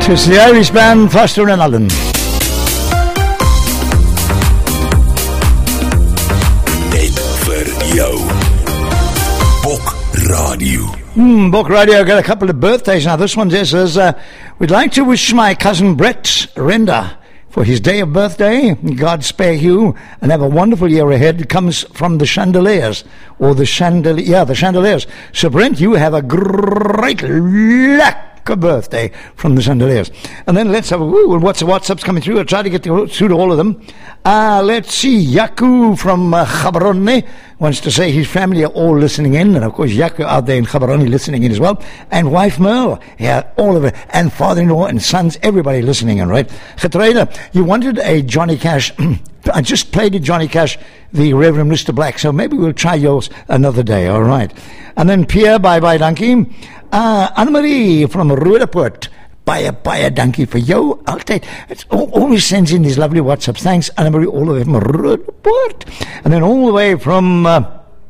It's the Irish band Foster and Allen. Net vir jou. Bok Radio. Bok Radio got a couple of birthdays now. This one says, we'd like to wish my cousin Brett Renda for his day of birthday. God spare you and have a wonderful year ahead. It comes from the Chandeliers, or the Chandeliers. So Brent, you have a great luck birthday from the Chandeliers. And then let's have what's the WhatsApp's coming through. I'll try to get through to all of them. Let's see. Yaku from Gaborone wants to say his family are all listening in, and of course Yaku out there in Gaborone listening in as well, and wife Merle, yeah, all of it, and father-in-law and sons, everybody listening in, right? Getreide, you wanted a Johnny Cash. I just played a Johnny Cash, the Reverend Mr. Black, so maybe we'll try yours another day, all right? And then Pierre, bye-bye, donkey. Anne-Marie from Roodepoort, bye donkey for you. Altyd, it always sends in these lovely WhatsApps. Thanks, Anne-Marie, all the way from Roodepoort. And then all the way from I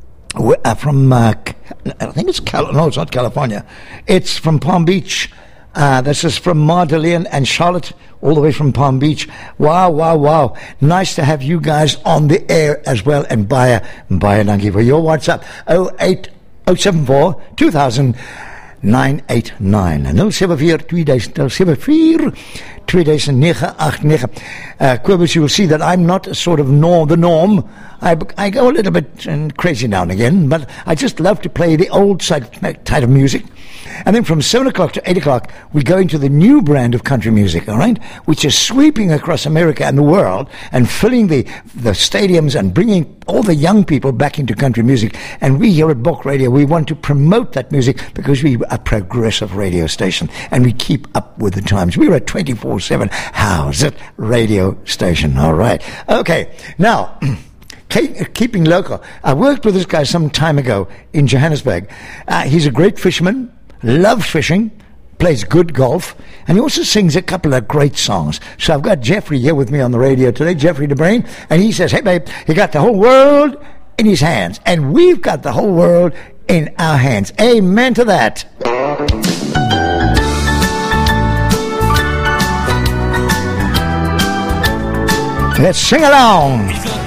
think it's no, it's not California. It's from Palm Beach. This is from Madeleine and Charlotte, all the way from Palm Beach. Wow. Nice to have you guys on the air as well. And bye donkey for your WhatsApp. 08074 2000 989 en 074 2000 2009. Kobus, you will see that I'm not sort of the norm. I go a little bit crazy now and again, but I just love to play the old type of music. And then from 7 o'clock to 8 o'clock, we go into the new brand of country music, all right, which is sweeping across America and the world and filling the stadiums and bringing all the young people back into country music. And we here at Bok Radio, we want to promote that music because we are a progressive radio station and we keep up with the times. We're a 24/7 how's it radio station, all right. Okay, now... keeping local. I worked with this guy some time ago in Johannesburg. He's a great fisherman, loves fishing, plays good golf, and he also sings a couple of great songs. So I've got Jeffrey here with me on the radio today, Jeffrey DeBrain, and he says, hey babe, he got the whole world in his hands, and we've got the whole world in our hands. Amen to that. Let's sing along.